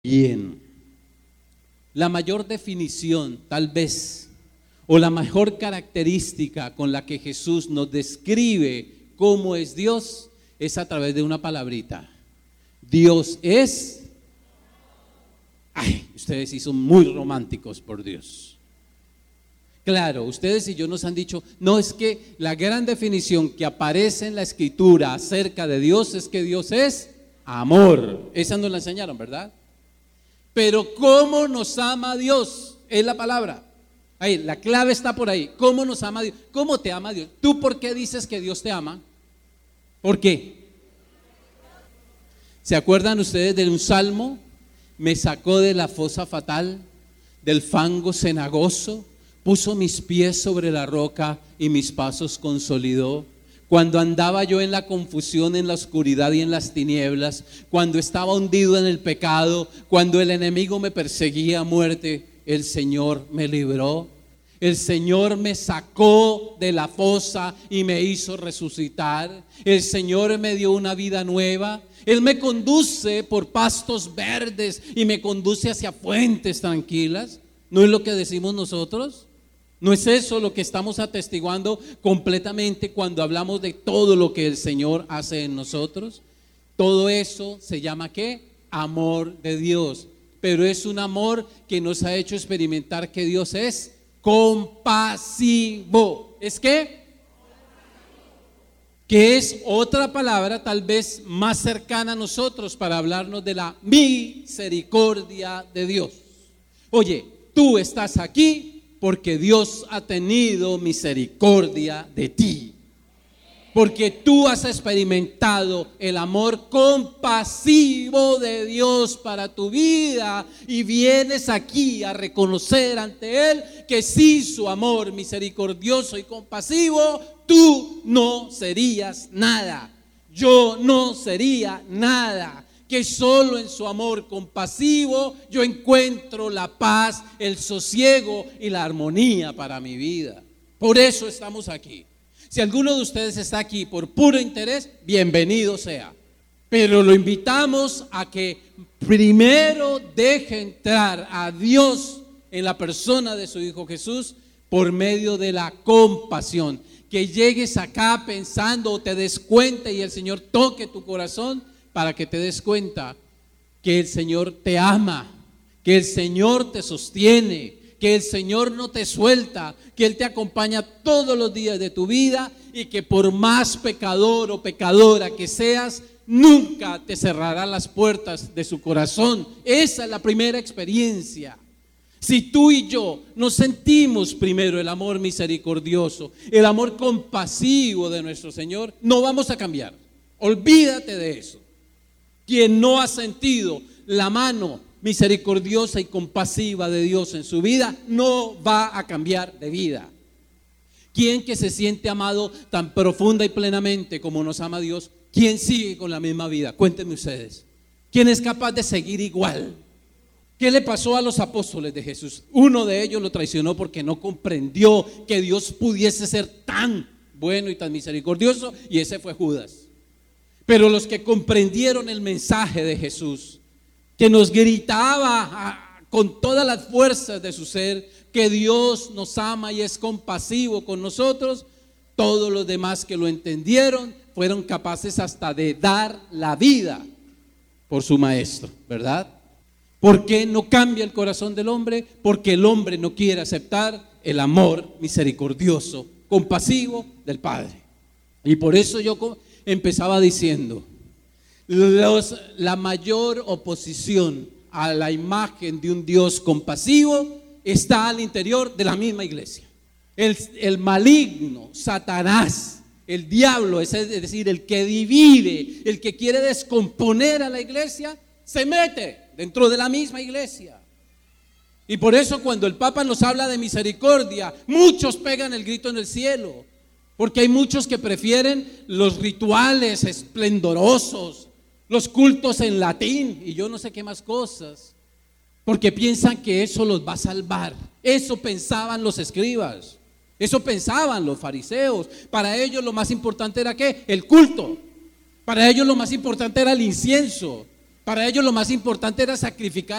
Bien, la mayor definición, tal vez, o la mejor característica con la que Jesús nos describe cómo es Dios, es a través de una palabrita. Dios es... Ay, ustedes sí son muy románticos, por Dios. Claro, ustedes y yo nos han dicho, no, es que la gran definición que aparece en la Escritura acerca de Dios es que Dios es amor. Esa nos la enseñaron, ¿verdad? Pero ¿cómo nos ama Dios? Es la palabra. Ahí, la clave está por ahí. ¿Cómo nos ama Dios? ¿Cómo te ama Dios? ¿Tú por qué dices que Dios te ama? ¿Por qué? ¿Se acuerdan ustedes de un salmo? Me sacó de la fosa fatal, del fango cenagoso, puso mis pies sobre la roca y mis pasos consolidó. Cuando andaba yo en la confusión, en la oscuridad y en las tinieblas, cuando estaba hundido en el pecado, cuando el enemigo me perseguía a muerte, el Señor me libró. El Señor me sacó de la fosa y me hizo resucitar. El Señor me dio una vida nueva. Él me conduce por pastos verdes y me conduce hacia fuentes tranquilas. ¿No es lo que decimos nosotros? ¿No es eso lo que estamos atestiguando completamente cuando hablamos de todo lo que el Señor hace en nosotros? Todo eso se llama ¿qué? Amor de Dios. Pero es un amor que nos ha hecho experimentar que Dios es compasivo. ¿Es qué? Que es otra palabra tal vez más cercana a nosotros para hablarnos de la misericordia de Dios. Oye, tú estás aquí porque Dios ha tenido misericordia de ti. Porque tú has experimentado el amor compasivo de Dios para tu vida y vienes aquí a reconocer ante Él que si su amor misericordioso y compasivo, tú no serías nada, yo no sería nada, que solo en su amor compasivo yo encuentro la paz, el sosiego y la armonía para mi vida. Por eso estamos aquí. Si alguno de ustedes está aquí por puro interés, bienvenido sea. Pero lo invitamos a que primero deje entrar a Dios en la persona de su Hijo Jesús por medio de la compasión. Que llegues acá pensando o te des cuenta y el Señor toque tu corazón para que te des cuenta que el Señor te ama, que el Señor te sostiene, que el Señor no te suelta, que Él te acompaña todos los días de tu vida y que por más pecador o pecadora que seas, nunca te cerrará las puertas de su corazón. Esa es la primera experiencia. Si tú y yo nos sentimos primero el amor misericordioso, el amor compasivo de nuestro Señor, no vamos a cambiar. Olvídate de eso. Quien no ha sentido la mano misericordiosa y compasiva de Dios en su vida, no va a cambiar de vida. ¿Quién que se siente amado tan profunda y plenamente como nos ama Dios, quién sigue con la misma vida? Cuéntenme ustedes. ¿Quién es capaz de seguir igual? ¿Qué le pasó a los apóstoles de Jesús? Uno de ellos lo traicionó porque no comprendió que Dios pudiese ser tan bueno y tan misericordioso, y ese fue Judas. Pero los que comprendieron el mensaje de Jesús, que nos gritaba con todas las fuerzas de su ser que Dios nos ama y es compasivo con nosotros, todos los demás que lo entendieron fueron capaces hasta de dar la vida por su maestro, ¿verdad? ¿Por qué no cambia el corazón del hombre? Porque el hombre no quiere aceptar el amor misericordioso, compasivo del Padre. Y por eso yo empezaba diciendo, la mayor oposición a la imagen de un Dios compasivo está al interior de la misma iglesia. El maligno, Satanás, el diablo, es decir, el que divide, el que quiere descomponer a la iglesia, se mete dentro de la misma iglesia. Y por eso cuando el Papa nos habla de misericordia, muchos pegan el grito en el cielo, porque hay muchos que prefieren los rituales esplendorosos, los cultos en latín y yo no sé qué más cosas, porque piensan que eso los va a salvar. Eso pensaban los escribas, eso pensaban los fariseos. Para ellos lo más importante era ¿qué? El culto. Para ellos lo más importante era el incienso. Para ellos lo más importante era sacrificar